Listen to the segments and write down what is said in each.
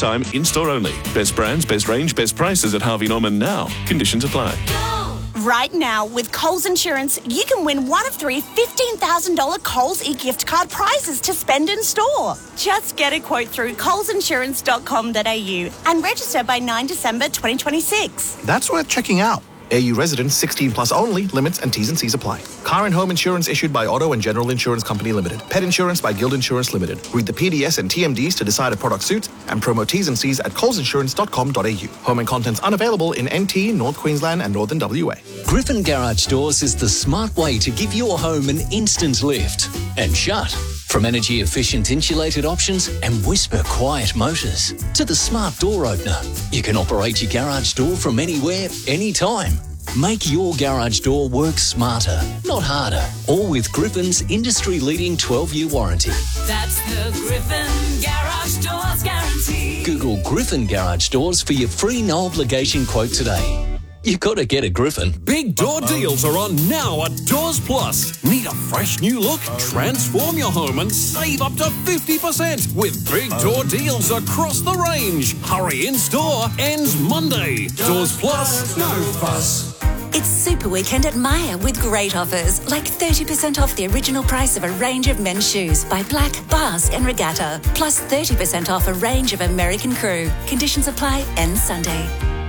time, in-store only. Best brands, best range, best prices at Harvey Norman now. Conditions apply. Right now, with Coles Insurance, you can win one of 3 $15,000 Coles e-gift card prizes to spend in store. Just get a quote through colesinsurance.com.au and register by 9 December 2026. That's worth checking out. AU residents 16 plus only. Limits and T's and C's apply. Car and home insurance issued by Auto and General Insurance Company Limited. Pet insurance by Guild Insurance Limited. Read the PDS and TMDs to decide a product suits and promo T's and C's at colesinsurance.com.au. Home and contents unavailable in NT, North Queensland and Northern WA. Griffin Garage Doors is the smart way to give your home an instant lift and shut. From energy-efficient insulated options and whisper-quiet motors to the smart door opener, you can operate your garage door from anywhere, anytime. Make your garage door work smarter, not harder. All with Griffin's industry-leading 12-year warranty. That's the Griffin Garage Doors guarantee. Google Griffin Garage Doors for your free no-obligation quote today. You gotta get a Griffin. Big door deals are on now at Doors Plus. Need a fresh new look? Transform your home and save up to 50% with big door deals across the range. Hurry in store, ends Monday. Doors Plus, no fuss. It's Super Weekend at Myer with great offers, like 30% off the original price of a range of men's shoes by Black, Basque and Regatta, plus 30% off a range of American Crew. Conditions apply, ends Sunday.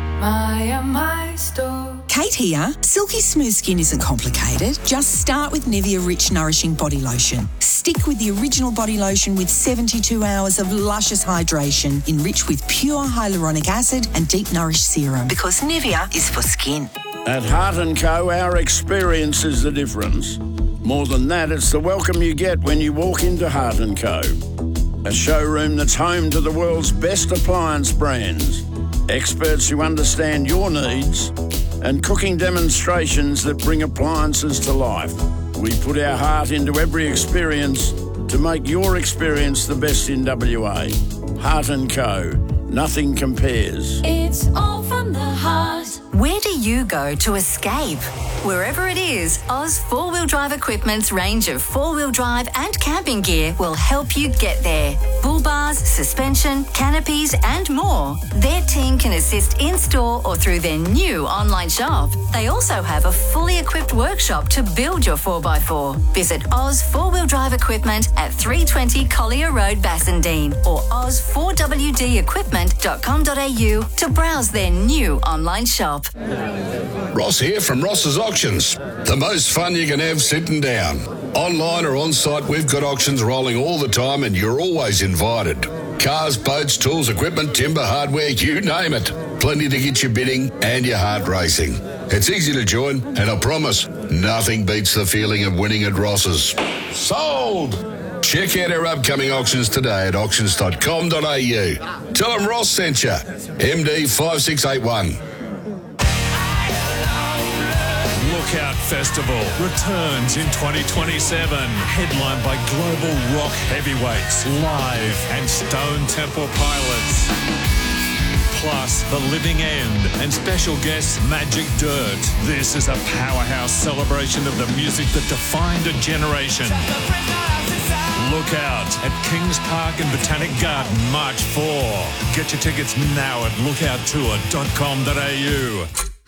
My store. Kate here. Silky smooth skin isn't complicated. Just start with Nivea Rich Nourishing Body Lotion. Stick with the original body lotion with 72 hours of luscious hydration, enriched with pure hyaluronic acid and deep nourished serum. Because Nivea is for skin. At Heart & Co, our experience is the difference. More than that, it's the welcome you get when you walk into Heart & Co. A showroom that's home to the world's best appliance brands. Experts who understand your needs and cooking demonstrations that bring appliances to life. We put our heart into every experience to make your experience the best in WA. Heart & Co. Nothing compares. It's all from the heart. Where do you go to escape? Wherever it is, Oz 4-Wheel Drive Equipment's range of 4-wheel drive and camping gear will help you get there. Bull bars, suspension, canopies and more. Their team can assist in-store or through their new online shop. They also have a fully equipped workshop to build your 4x4. Visit Oz 4-Wheel Drive Equipment at 320 Collier Road, Bassendean or oz4wdequipment.com.au to browse their new online shop. Ross here from Ross's Auctions. The most fun you can have sitting down. Online or on site, we've got auctions rolling all the time and you're always invited. Cars, boats, tools, equipment, timber, hardware, you name it. Plenty to get you bidding and your heart racing. It's easy to join and I promise nothing beats the feeling of winning at Ross's. Sold! Check out our upcoming auctions today at auctions.com.au. Tell them Ross sent you. MD 5681. Lookout Festival returns in 2027, headlined by global rock heavyweights, Live and Stone Temple Pilots. Plus, The Living End and special guests Magic Dirt. This is a powerhouse celebration of the music that defined a generation. Look out at Kings Park and Botanic Garden, March 4. Get your tickets now at lookouttour.com.au.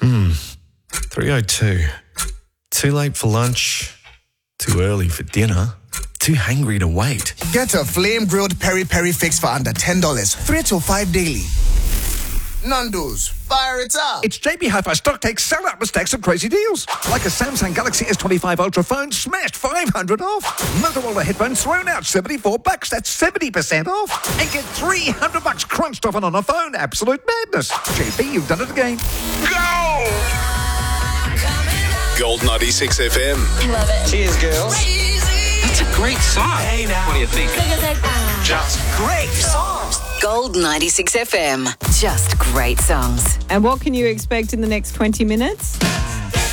3:02. Too late for lunch, too early for dinner, too hungry to wait. Get a flame grilled peri-peri fix for under $10, 3 to 5 daily. Nando's, fire it up. It's JB Hi-Fi Stock Takes sell out with stacks of crazy deals. Like a Samsung Galaxy S25 Ultra phone smashed 500 off. Motorola headphones thrown out $74. That's 70% off. And get $300 crunched off on a phone. Absolute madness. JB, you've done it again. Go! Gold 96 FM. Love it. Cheers, girls. That's a great song. Hey, now. What do you think? Just great songs. Gold 96 FM. Just great songs. And what can you expect in the next 20 minutes?